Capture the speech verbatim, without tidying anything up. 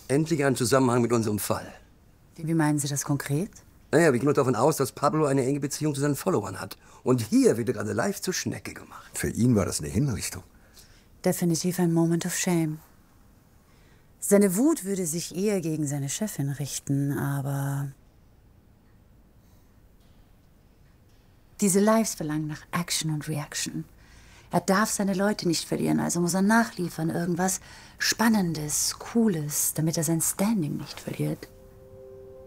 Endlich einen Zusammenhang mit unserem Fall. Wie meinen Sie das konkret? Naja, wir gehen nur davon aus, dass Pablo eine enge Beziehung zu seinen Followern hat. Und hier wird er gerade live zur Schnecke gemacht. Für ihn war das eine Hinrichtung. Definitiv ein Moment of shame. Seine Wut würde sich eher gegen seine Chefin richten, aber... Diese Lives verlangen nach Action und Reaction. Er darf seine Leute nicht verlieren, also muss er nachliefern. Irgendwas Spannendes, Cooles, damit er sein Standing nicht verliert.